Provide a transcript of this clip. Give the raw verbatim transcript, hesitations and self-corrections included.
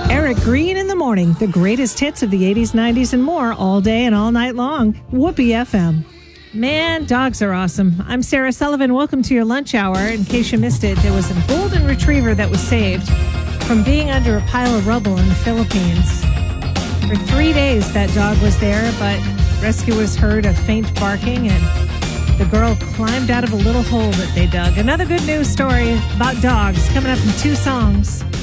Eric Green in the morning. The greatest hits of the eighties, nineties, and more all day and all night long. Whoopee F M. Man, dogs are awesome. I'm Sarah Sullivan. Welcome to your lunch hour. In case you missed it, there was a golden retriever that was saved from being under a pile of rubble in the Philippines. For three days, that dog was there, but rescuers heard a faint barking, and the girl climbed out of a little hole that they dug. Another good news story about dogs coming up in two songs.